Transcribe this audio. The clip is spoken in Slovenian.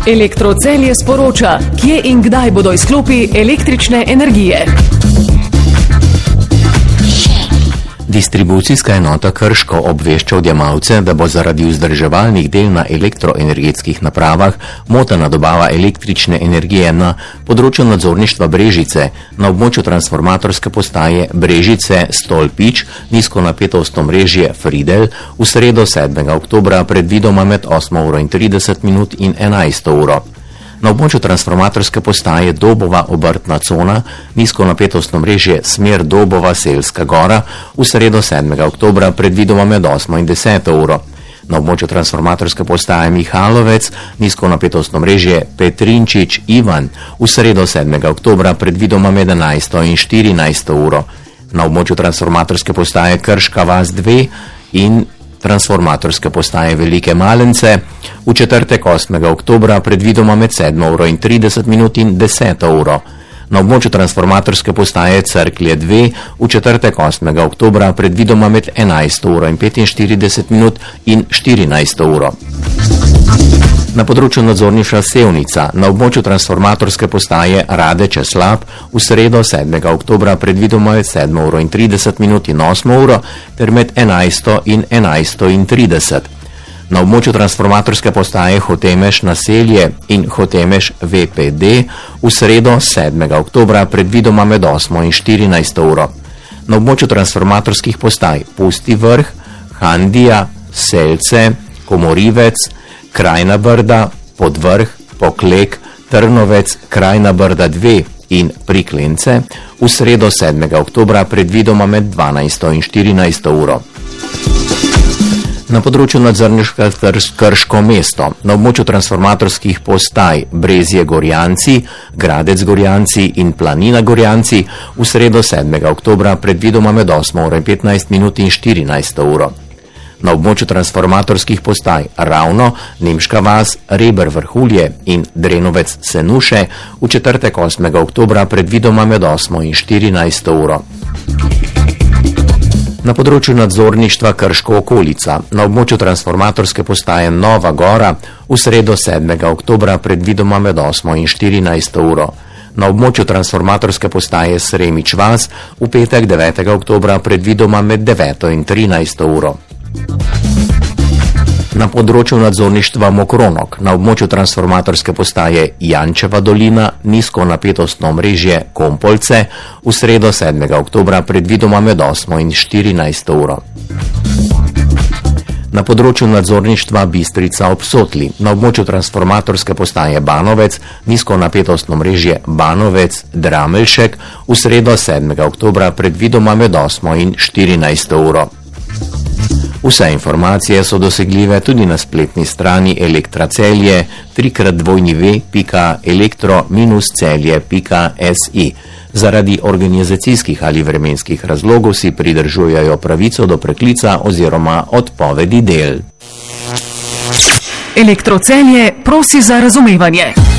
Elektrocelje sporoča, kje in kdaj bodo izklopi električne energije. Distribucijska enota Krško obvešča odjemalce, da bo zaradi vzdrževalnih del na elektroenergetskih napravah motena dobava električne energije na področju nadzorništva Brežice, na območju transformatorske postaje Brežice Stolpič, nizkonapetostno omrežje Fridel, v sredo 7. oktobra predvidoma med 8:30 in 11. Na območju transformatorske postaje Dobova obrtna cona, nizkonapetostno mrežje smer Dobova Selska gora, v sredo 7. oktobra predvidoma med 8. in 10. Na območju transformatorske postaje Mihalovec, nizkonapetostno mrežje Petrinčič Ivan, v sredo 7. oktobra predvidoma med 11. in 14. Na območju transformatorske postaje Krška vas 2 in transformatorske postaje Velike Malence, v četrtek 8. oktobra predvidoma med 7:30 in 10. Na območju transformatorske postaje Cerklje 2, v četrtek 8. oktobra predvidoma med 11:45 in 14. Na področju nadzorništva Sevnica, na območju transformatorske postaje Radeče Slab, v sredo 7. oktobra predvidoma med 7:30 in 8. ter med 11. in 11:30. Na območju transformatorske postaje Hotemeš Naselje in Hotemeš VPD, v sredo 7. oktobra predvidoma med 8. in 14. Na območju transformatorskih postaj Pusti Vrh, Handija, Selce, Komorivec, Krajna Brda, Podvrh, Poklek, Trnovec, Krajna Brda 2 in Priklence, v sredo 7. oktobra predvidoma med 12. in 14. Na področju nadzorništva Krško mesto, na območju transformatorskih postaj Brezje Gorjanci, Gradec Gorjanci in Planina Gorjanci, v sredo 7. oktobra predvidoma med 8:15 in 14. Na območju transformatorskih postaj Ravno, Nemška vas, Reber Vrhulje in Drenovec Senuše, v četrtek 8. oktobra predvidoma med 8. in 14. Na področju nadzorništva Krško okolica, na območju transformatorske postaje Nova Gora, v sredo 7. oktobra predvidoma med 8. in 14. Na območju transformatorske postaje Sremič vas, v petek 9. oktobra predvidoma med 9. in 13. Na področju nadzorništva Mokronok, na območju transformatorske postaje Jančeva dolina, nizkonapetostno omrežje Kompolce, v sredo 7. oktobra predvidoma med 8. in 14. Na področju nadzorništva Bistrica ob Sotli, na območju transformatorske postaje Banovec, nizkonapetostno omrežje Banovec Drameljšek, v sredo 7. oktobra predvidoma med 8. in 14. Vse informacije so dosegljive tudi na spletni strani Elektracelje www.elektro-celje.si. Zaradi organizacijskih ali vremenskih razlogov si pridržujejo pravico do preklica oziroma odpovedi del. Elektrocelje prosi za razumevanje.